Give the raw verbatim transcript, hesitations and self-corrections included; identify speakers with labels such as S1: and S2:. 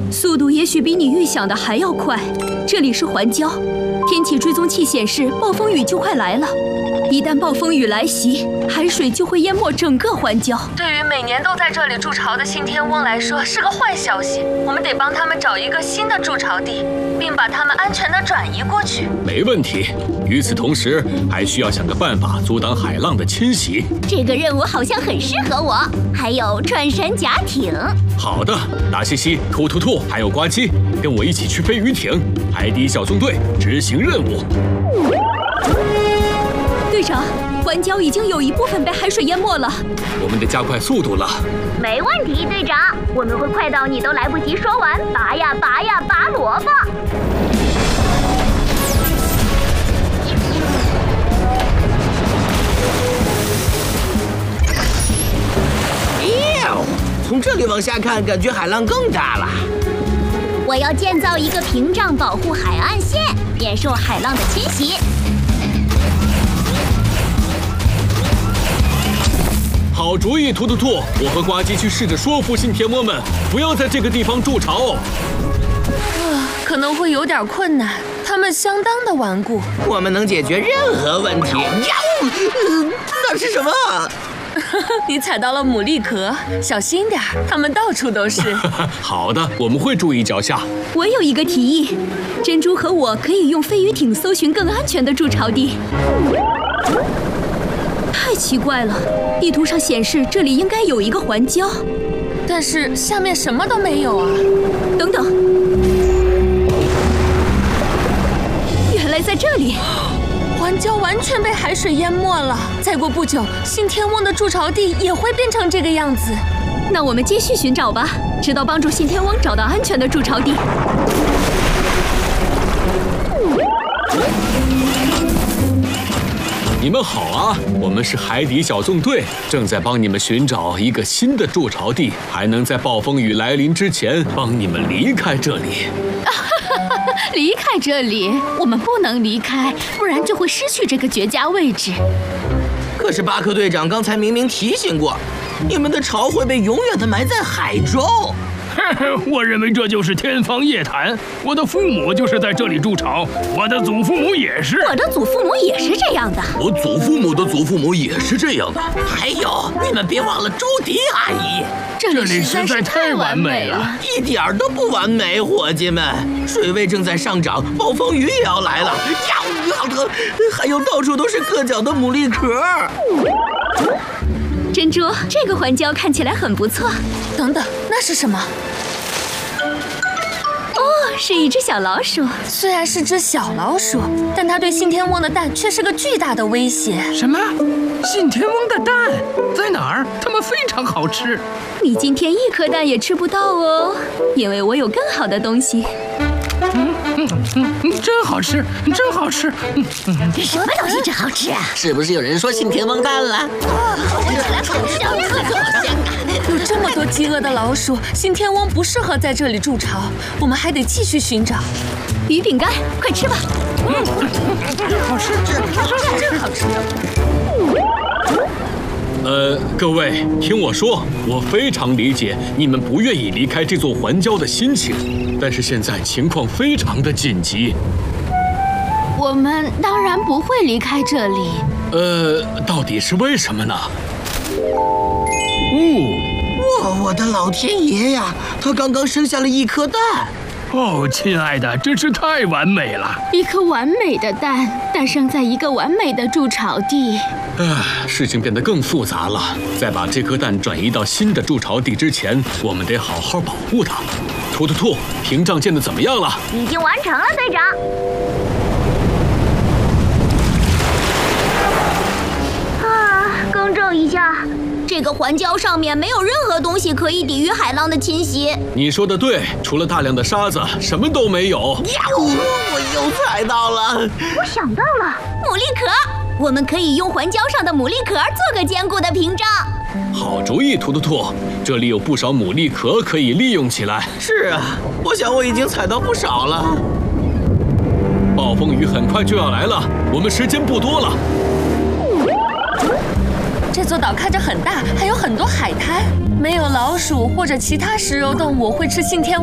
S1: 速度也许比你预想的还要快。这里是环礁，天气追踪器显示暴风雨就快来了。一旦暴风雨来袭，海水就会淹没整个环礁。
S2: 对于每年都在这里筑巢的信天翁来说，是个坏消息。我们得帮他们找一个新的筑巢地，并把他们安全地转移过去。
S3: 没问题。与此同时，还需要想个办法阻挡海浪的侵袭。
S4: 这个任务好像很适合我。还有穿山甲艇。
S3: 好的，达西西、突突兔还有呱唧，跟我一起去飞鱼艇。海底小纵队执行任务。
S1: 队长，环礁已经有一部分被海水淹没了，
S3: 我们得加快速度了。
S4: 没问题，队长，我们会快到你都来不及说完。拔呀拔呀拔萝卜！
S5: 喵！从这里往下看，感觉海浪更大了。
S4: 我要建造一个屏障，保护海岸线，免受海浪的侵袭。
S3: 好主意，突突兔！我和呱唧去试着说服信天翁们不要在这个地方筑巢。
S2: 啊，可能会有点困难，他们相当的顽固。
S5: 我们能解决任何问题。呀呜、呃！那是什么？
S2: 你踩到了牡蛎壳，小心点，它们到处都是。
S3: 好的，我们会注意脚下。
S1: 我有一个提议，珍珠和我可以用飞鱼艇搜寻更安全的筑巢地。太奇怪了，地图上显示这里应该有一个环礁，
S2: 但是下面什么都没有啊！
S1: 等等，原来在这里。
S2: 环礁完全被海水淹没了，再过不久，信天翁的筑巢地也会变成这个样子。
S1: 那我们继续寻找吧，直到帮助信天翁找到安全的筑巢地。
S3: 你们好啊，我们是海底小纵队，正在帮你们寻找一个新的筑巢地，还能在暴风雨来临之前帮你们离开这里。
S1: 离开这里，我们不能离开，不然就会失去这个绝佳位置。
S5: 可是巴克队长刚才明明提醒过，你们的巢会被永远的埋在海中。
S6: 我认为这就是天方夜谭。我的父母就是在这里筑巢，我的祖父母也是。
S1: 我的祖父母也是这样的。
S7: 我祖父母的祖父母也是这样的。
S5: 还有，你们别忘了朱迪阿姨。
S1: 这里实在是太完美了，
S5: 一点儿都不完美，伙计们。水位正在上涨，暴风雨也要来了。呀，好疼！还有到处都是硌脚的牡蛎壳。
S1: 珍珠，这个环礁看起来很不错。
S2: 等等，那是什么？
S1: 哦，是一只小老鼠。
S2: 虽然是只小老鼠，但它对信天翁的蛋却是个巨大的威胁。
S6: 什么？信天翁的蛋在哪儿？它们非常好吃。
S1: 你今天一颗蛋也吃不到哦，因为我有更好的东西。
S6: 嗯嗯嗯，真好吃，真好吃。嗯
S4: 嗯，什么东西真好吃啊？
S5: 是不是有人说信天翁蛋了？
S4: 啊，闻起来好香，可香啊！
S2: 有这么多饥饿的老鼠，信天翁不适合在这里筑巢，我们还得继续寻找。
S1: 鱼饼干，快吃吧！
S6: 嗯，好吃，
S2: 真好吃。
S3: 呃，各位，听我说，我非常理解你们不愿意离开这座环礁的心情，但是现在情况非常的紧急。
S1: 我们当然不会离开这里。
S3: 呃，到底是为什么呢？
S5: 哦，哇，我的老天爷呀！他刚刚生下了一颗蛋。
S6: 哦，亲爱的，真是太完美了！
S1: 一颗完美的蛋诞生在一个完美的筑巢地。
S3: 唉，事情变得更复杂了。在把这颗蛋转移到新的筑巢地之前，我们得好好保护它。突突兔，屏障建得怎么样了？
S4: 已经完成了，队长。啊，更正一下。这个环礁上面没有任何东西可以抵御海浪的侵袭。
S3: 你说的对，除了大量的沙子，什么都没有。
S5: 呀呜！我又踩到了。
S4: 我想到了，牡蛎壳，我们可以用环礁上的牡蛎壳做个坚固的屏障。
S3: 好主意，突突兔，这里有不少牡蛎壳可以利用起来。
S5: 是啊，我想我已经踩到不少了。
S3: 暴风雨很快就要来了，我们时间不多了。
S2: 这座岛看着很大，还有很多海滩，没有老鼠或者其他食肉动物会吃信天